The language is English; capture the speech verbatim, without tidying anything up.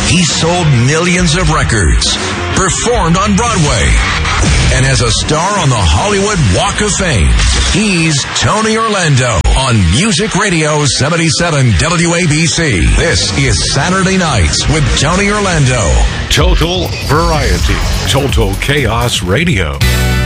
He sold millions of records, performed on Broadway, and as a star on the Hollywood Walk of Fame. He's Tony Orlando on Music Radio seventy-seven W A B C. This is Saturday Nights with Tony Orlando. Total variety. Total Chaos Radio.